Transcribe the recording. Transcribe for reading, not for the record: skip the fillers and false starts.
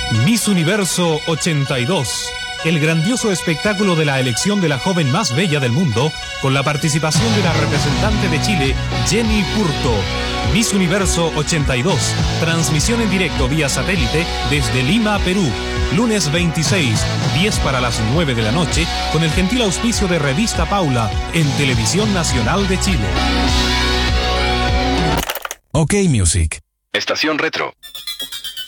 Miss Universo 82. El grandioso espectáculo de la elección de la joven más bella del mundo, con la participación de la representante de Chile, Jenny Purto. Miss Universo 82. Transmisión en directo vía satélite desde Lima, Perú. Lunes 26, 10 para las 9 de la noche, con el gentil auspicio de Revista Paula, en Televisión Nacional de Chile. OK Music. Estación Retro.